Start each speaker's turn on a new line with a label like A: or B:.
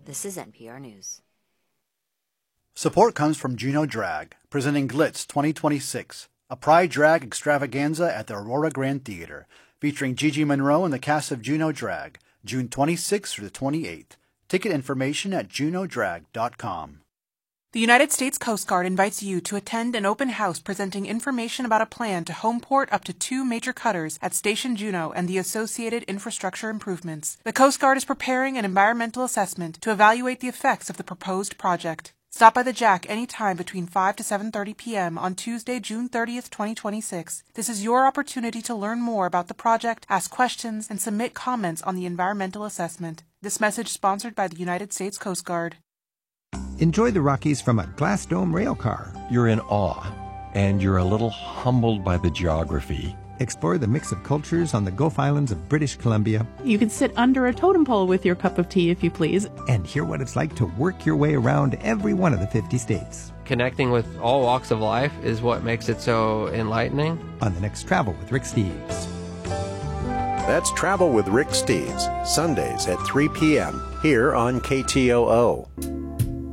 A: This is NPR News.
B: Support comes from Juneau Drag, presenting Glitz 2026, a Pride Drag extravaganza at the Aurora Grand Theater, featuring Gigi Monroe and the cast of Juneau Drag, June 26th through the 28th. Ticket information at juneaudrag.com.
C: The United States Coast Guard invites you to attend an open house presenting information about a plan to homeport up to 2 major cutters at Station Juneau and the associated infrastructure improvements. The Coast Guard is preparing an environmental assessment to evaluate the effects of the proposed project. Stop by the Jack anytime between 5 to 7:30 p.m. on Tuesday, June 30th, 2026. This is your opportunity to learn more about the project, ask questions, and submit comments on the environmental assessment. This message sponsored by the United States Coast Guard.
D: Enjoy the Rockies from a Glass Dome rail car.
E: You're in awe, and you're a little humbled by the geography.
D: Explore the mix of cultures on the Gulf Islands of British Columbia.
F: You can sit under a totem pole with your cup of tea if you please.
D: And hear what it's like to work your way around every one of the 50 states.
G: Connecting with all walks of life is what makes it so enlightening.
D: On the next Travel with Rick Steves.
H: That's Travel with Rick Steves, Sundays at 3 p.m. here on KTOO.